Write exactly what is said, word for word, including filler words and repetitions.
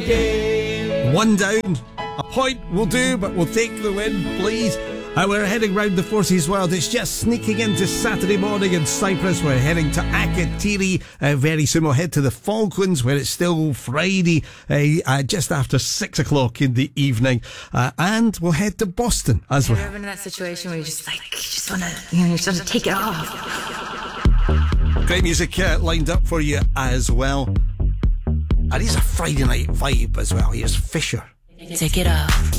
game. One down. A point will do, but we'll take the win, please. Uh, we're heading round the Forces World. It's just sneaking into Saturday morning in Cyprus. We're heading to Akrotiri. Uh, very soon we'll head to the Falklands, where it's still Friday, uh, uh, just after six o'clock in the evening. Uh, and we'll head to Boston as well. Have you ever been in that situation where you just like, you just want to, you know, you just want to take it off? Great music uh, lined up for you as well. And he's a Friday night vibe as well. Here's Fisher. Take it off.